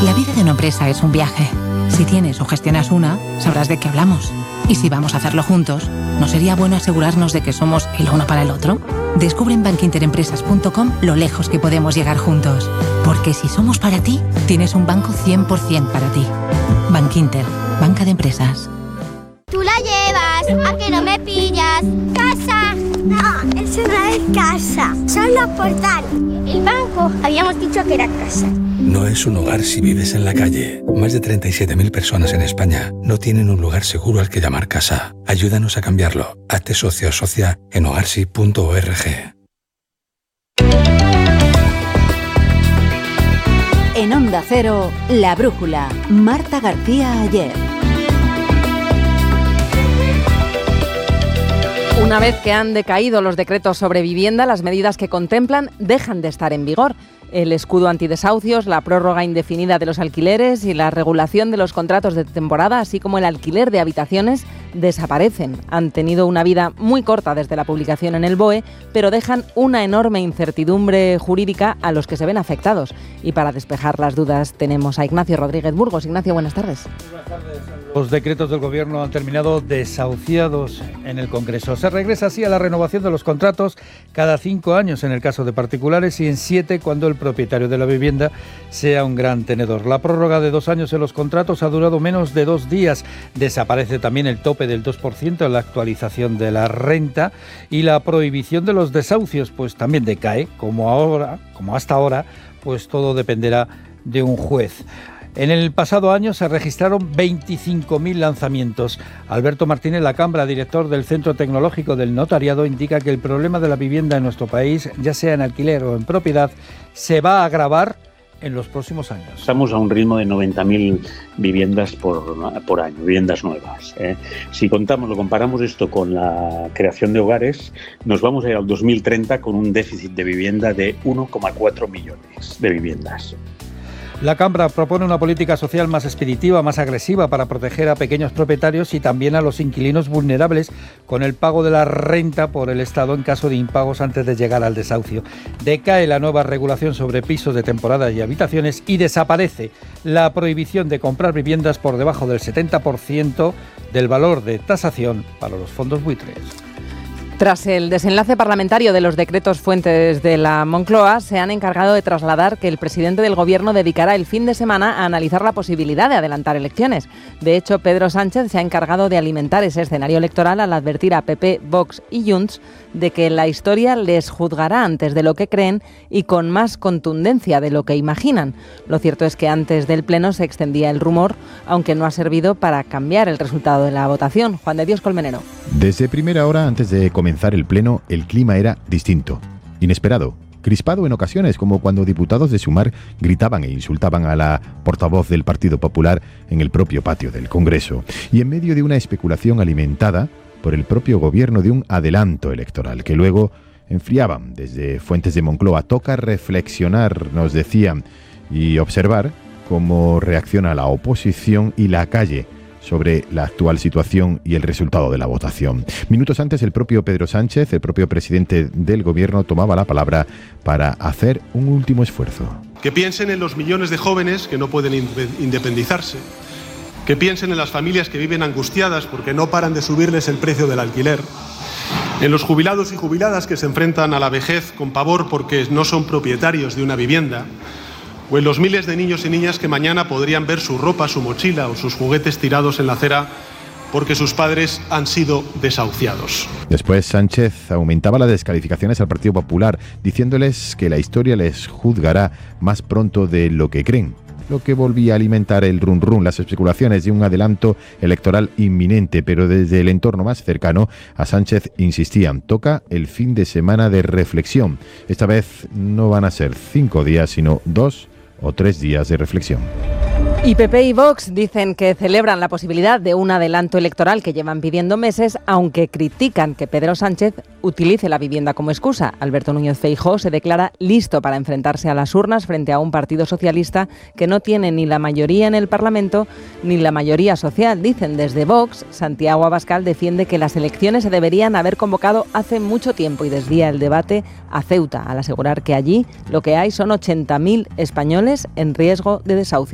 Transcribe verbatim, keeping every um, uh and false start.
La vida de una empresa es un viaje. Si tienes o gestionas una, sabrás de qué hablamos. Y si vamos a hacerlo juntos, ¿no sería bueno asegurarnos de que somos el uno para el otro? Descubre en bankinterempresas punto com lo lejos que podemos llegar juntos. Porque si somos para ti, tienes un banco cien por ciento para ti. Bankinter, banca de empresas. Tú la llevas, ¿a que no me pillas? ¡Casa! No, eso no es casa, son los portales. El banco, habíamos dicho que era casa. No es un hogar si vives en la calle. Más de treinta y siete mil personas en España no tienen un lugar seguro al que llamar casa. Ayúdanos a cambiarlo. Hazte socio o socia en hogarsi punto org. En Onda Cero, La Brújula, Marta García Ayer. Una vez que han decaído los decretos sobre vivienda, las medidas que contemplan dejan de estar en vigor. El escudo antidesahucios, la prórroga indefinida de los alquileres y la regulación de los contratos de temporada, así como el alquiler de habitaciones, desaparecen. Han tenido una vida muy corta desde la publicación en el B O E, pero dejan una enorme incertidumbre jurídica a los que se ven afectados. Y para despejar las dudas tenemos a Ignacio Rodríguez Burgos. Ignacio, buenas tardes. Buenas tardes. Los decretos del Gobierno han terminado desahuciados en el Congreso. Se regresa así a la renovación de los contratos cada cinco años en el caso de particulares y en siete cuando el propietario de la vivienda sea un gran tenedor. La prórroga de dos años en los contratos ha durado menos de dos días. Desaparece también el tope del dos por ciento en la actualización de la renta y la prohibición de los desahucios pues también decae, como ahora, como hasta ahora, pues todo dependerá de un juez. En el pasado año se registraron veinticinco mil lanzamientos. Alberto Martínez Lacambra, director del Centro Tecnológico del Notariado, indica que el problema de la vivienda en nuestro país, ya sea en alquiler o en propiedad, se va a agravar en los próximos años. Estamos a un ritmo de noventa mil viviendas por, por año, viviendas nuevas. ¿eh? Si contamos, lo comparamos esto con la creación de hogares, nos vamos a ir al dos mil treinta con un déficit de vivienda de uno coma cuatro millones de viviendas. La Cámara propone una política social más expeditiva, más agresiva para proteger a pequeños propietarios y también a los inquilinos vulnerables con el pago de la renta por el Estado en caso de impagos antes de llegar al desahucio. Decae la nueva regulación sobre pisos de temporada y habitaciones y desaparece la prohibición de comprar viviendas por debajo del setenta por ciento del valor de tasación para los fondos buitres. Tras el desenlace parlamentario de los decretos fuentes de la Moncloa, se han encargado de trasladar que el presidente del Gobierno dedicará el fin de semana a analizar la posibilidad de adelantar elecciones. De hecho, Pedro Sánchez se ha encargado de alimentar ese escenario electoral al advertir a P P, Vox y Junts de que la historia les juzgará antes de lo que creen y con más contundencia de lo que imaginan. Lo cierto es que antes del Pleno se extendía el rumor, aunque no ha servido para cambiar el resultado de la votación. Juan de Dios Colmenero. Desde primera hora, antes de comenzar el Pleno, el clima era distinto, inesperado, crispado en ocasiones, como cuando diputados de Sumar gritaban e insultaban a la portavoz del Partido Popular en el propio patio del Congreso, y en medio de una especulación alimentada por el propio Gobierno de un adelanto electoral, que luego enfriaban desde fuentes de Moncloa. Toca reflexionar, nos decían, y observar cómo reacciona la oposición y la calle sobre la actual situación y el resultado de la votación. Minutos antes, el propio Pedro Sánchez, el propio presidente del Gobierno, tomaba la palabra para hacer un último esfuerzo. Que piensen en los millones de jóvenes que no pueden independizarse, que piensen en las familias que viven angustiadas porque no paran de subirles el precio del alquiler, en los jubilados y jubiladas que se enfrentan a la vejez con pavor porque no son propietarios de una vivienda, o en los miles de niños y niñas que mañana podrían ver su ropa, su mochila o sus juguetes tirados en la acera porque sus padres han sido desahuciados. Después Sánchez aumentaba las descalificaciones al Partido Popular, diciéndoles que la historia les juzgará más pronto de lo que creen, lo que volvía a alimentar el run run, las especulaciones de un adelanto electoral inminente. Pero desde el entorno más cercano a Sánchez insistían: toca el fin de semana de reflexión. Esta vez no van a ser cinco días, sino dos o tres días de reflexión. Y P P y Vox dicen que celebran la posibilidad de un adelanto electoral que llevan pidiendo meses, aunque critican que Pedro Sánchez utilice la vivienda como excusa. Alberto Núñez Feijóo se declara listo para enfrentarse a las urnas frente a un partido socialista que no tiene ni la mayoría en el Parlamento ni la mayoría social. Dicen desde Vox, Santiago Abascal defiende que las elecciones se deberían haber convocado hace mucho tiempo y desvía el debate a Ceuta, al asegurar que allí lo que hay son ochenta mil españoles en riesgo de desahucio.